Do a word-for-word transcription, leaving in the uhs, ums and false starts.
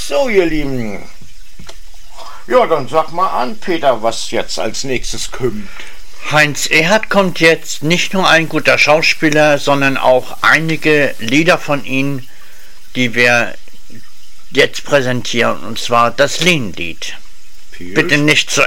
So, ihr Lieben. Ja, dann sag mal an, Peter, was jetzt als nächstes kommt. Heinz Erhardt kommt jetzt, nicht nur ein guter Schauspieler, sondern auch einige Lieder von ihm, die wir jetzt präsentieren, und zwar das Lehnlied. Bitte nicht zu